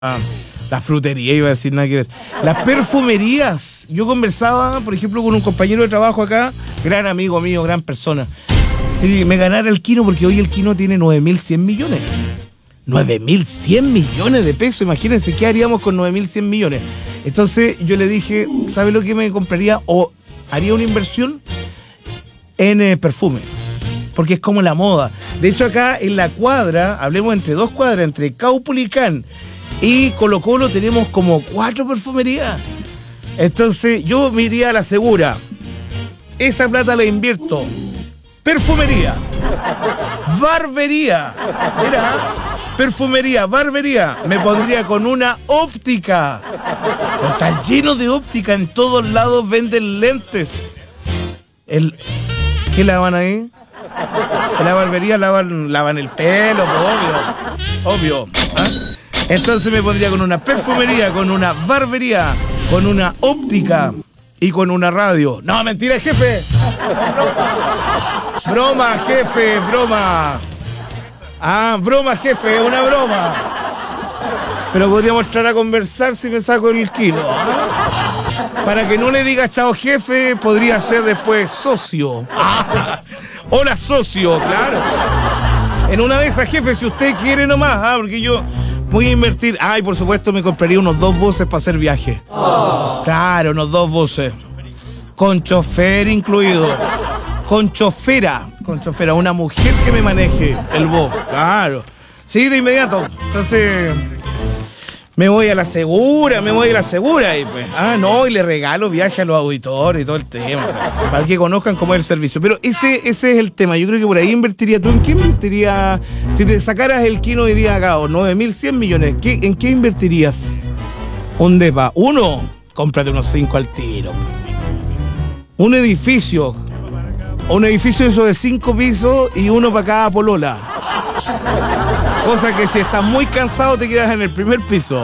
La frutería, iba a decir, nada que ver. Las perfumerías. Yo conversaba, por ejemplo, con un compañero de trabajo acá, gran amigo mío, gran persona. Si me ganara el Kino, porque hoy el Kino tiene 9.100 millones. 9.100 millones de pesos. Imagínense qué haríamos con 9.100 millones. Entonces yo le dije, ¿sabe lo que me compraría? O haría una inversión en perfume. Porque es como la moda. De hecho, acá en la cuadra, hablemos entre dos cuadras, entre Caupolicán y Colo Colo, tenemos como 4 perfumerías. Entonces yo me iría a la segura. Esa plata la invierto. Perfumería. Barbería. Mira, perfumería, barbería. Me pondría con una óptica. Está lleno de óptica. En todos lados venden lentes. ¿Qué lavan ahí? En la barbería lavan el pelo, obvio. ¿Ah? Entonces me pondría con una perfumería, con una barbería, con una óptica y con una radio. No, mentira, jefe. Broma, jefe, broma. Ah, broma, jefe, una broma. Pero podríamos entrar a conversar si me saco el kilo. ¿Ah? Para que no le diga chao, jefe, podría ser después socio. Hola, socio, claro. En una de esas, jefe, si usted quiere nomás, porque yo voy a invertir. Y por supuesto me compraría unos 2 buses para hacer viaje. Claro, unos 2 buses. Con chofer incluido. Con chofera, una mujer que me maneje el bus. Claro. Sí, de inmediato. Entonces, me voy a la segura y pues. No, y le regalo viaje a los auditores y todo el tema. Para que conozcan cómo es el servicio. Pero ese es el tema. Yo creo que por ahí invertiría. ¿Tú en qué invertirías? Si te sacaras el Kino hoy día acá, 9.100 millones, ¿en qué invertirías? Un depa. Uno, cómprate unos 5 al tiro. Un edificio eso de 5 pisos y uno para cada polola. Cosa que si estás muy cansado te quedas en el primer piso.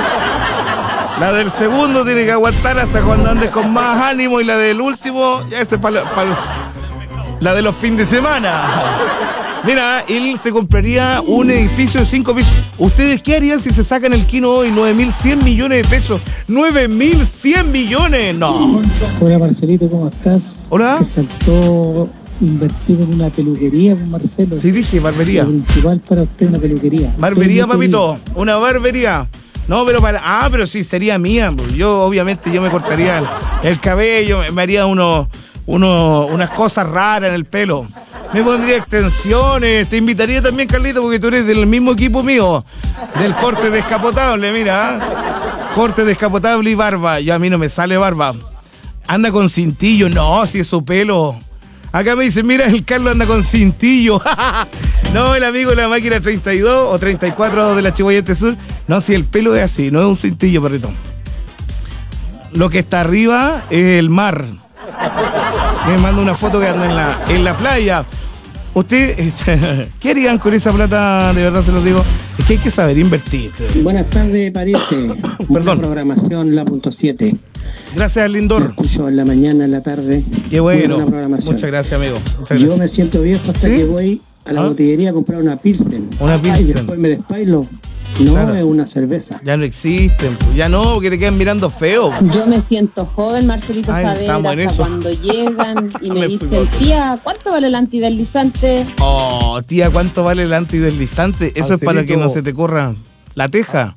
La del segundo tiene que aguantar hasta cuando andes con más ánimo y la del último, ya ese es para la de los fines de semana. Mira, él se compraría un edificio de 5 pisos. ¿Ustedes qué harían si se sacan el Kino hoy? 9.100 millones de pesos. ¡9.100 millones! No. Hola, Marcelito, ¿cómo estás? Hola. Te faltó invertir en una peluquería, Marcelo. Sí, dije, barbería. Lo principal para usted es una peluquería. Barbería, papito. Una barbería. No, pero pero sí, sería mía. Yo, obviamente, me cortaría el cabello, me haría unas cosas raras en el pelo. Me pondría extensiones. Te invitaría también, Carlito, porque tú eres del mismo equipo mío. Del corte descapotable, mira. Corte descapotable y barba. Ya a mí no me sale barba. Anda con cintillo. No, si es su pelo. Acá me dicen, mira, el Carlos anda con cintillo. No, el amigo de la máquina 32 o 34 de la Chihuayante Sur. No, si el pelo es así, no es un cintillo, perrito. Lo que está arriba es el mar. Me manda una foto que anda en la playa. ¿Usted qué harían con esa plata? De verdad se los digo. Es que hay que saber invertir. Buenas tardes, pariente. Perdón. Programación La Punto 7. Gracias, Lindor. Lo escucho en la mañana, en la tarde. Qué bueno. Muchas gracias, amigo. Yo me siento viejo hasta que voy a la botillería a comprar una Pilsen. Una Pilsen. Y después me despailo. No, claro. Es una cerveza. Ya no existen, ya no, porque te quedan mirando feo. Yo me siento joven, Marcelito Saavedra, hasta cuando llegan y me dicen, tía, ¿cuánto vale el antideslizante? Oh, tía, ¿cuánto vale el antideslizante? Eso es para que no se te corra la teja.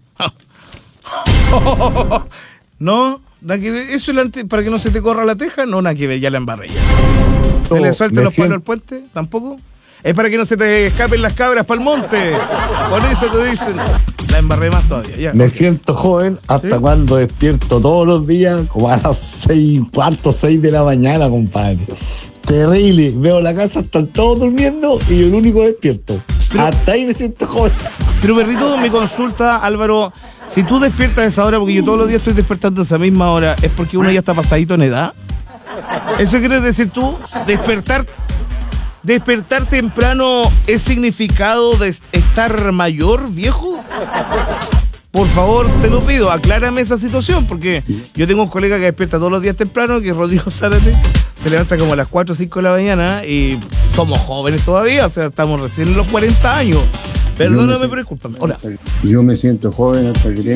No, eso es para que no se te corra la teja, no, nada que ver, ya la embarré ya. ¿Se le sueltan los palos al puente? ¿Tampoco? Es para que no se te escapen las cabras para el monte. Por eso te dicen. La embarré más todavía. Ya. Me siento joven hasta cuando despierto todos los días, como a las 6:15, 6 de la mañana, compadre. Terrible. Veo la casa, están todos durmiendo y yo el único despierto. Hasta ahí me siento joven. Pero, perrito, mi consulta, Álvaro, si tú despiertas a esa hora, porque yo todos los días estoy despertando a esa misma hora, ¿es porque uno ya está pasadito en edad? ¿Eso quieres decir tú? ¿Despertar temprano es significado de estar mayor, viejo? Por favor, te lo pido, aclárame esa situación, porque yo tengo un colega que despierta todos los días temprano, que es Rodrigo Zárate, se levanta como a las 4 o 5 de la mañana y somos jóvenes todavía, o sea, estamos recién en los 40 años. Perdóname, pero discúlpame. Hola. Yo me siento joven hasta que